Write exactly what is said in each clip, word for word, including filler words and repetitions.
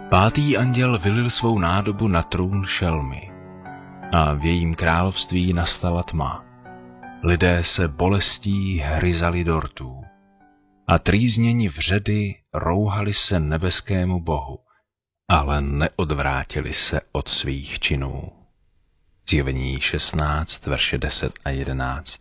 Pátý anděl vylil svou nádobu na trůn šelmy a v jejím království nastala tma. Lidé se bolestí hryzali do rtů a trýzněni vředy rouhali se nebeskému Bohu, ale neodvrátili se od svých činů. Zjevení šestnáct, verše deset a jedenáct.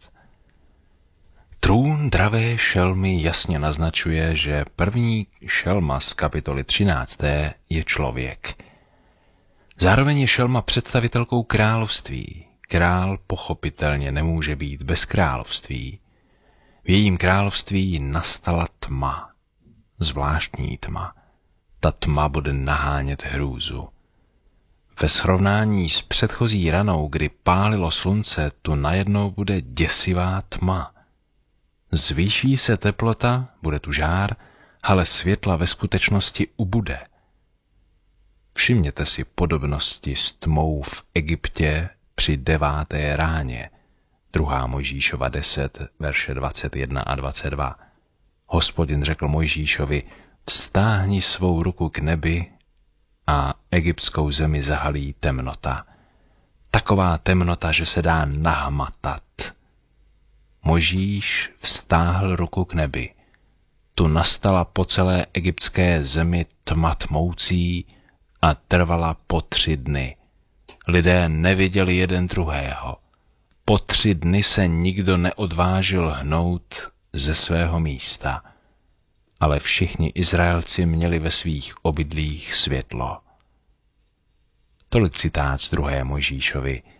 Trůn dravé šelmy jasně naznačuje, že první šelma z kapitoly třinácté je člověk. Zároveň je šelma představitelkou království. Král pochopitelně nemůže být bez království. V jejím království nastala tma, zvláštní tma. Ta tma bude nahánět hrůzu. Ve srovnání s předchozí ranou, kdy pálilo slunce, tu najednou bude děsivá tma. Zvýší se teplota, bude tu žár, ale světla ve skutečnosti ubude. Všimněte si podobnosti s tmou v Egyptě při deváté ráně. druhá Mojžíšova deset, verše dvacet jedna a dvacet dva. Hospodin řekl Mojžíšovi, vztáhni svou ruku k nebi a egyptskou zemi zahalí temnota. Taková temnota, že se dá nahmatat. Mojžíš vztáhl ruku k nebi. Tu nastala po celé egyptské zemi tma tmoucí a trvala po tři dny. Lidé neviděli jeden druhého. Po tři dny se nikdo neodvážil hnout ze svého místa, ale všichni Izraelci měli ve svých obydlích světlo. Tolik citát z druhé Mojžíšovi,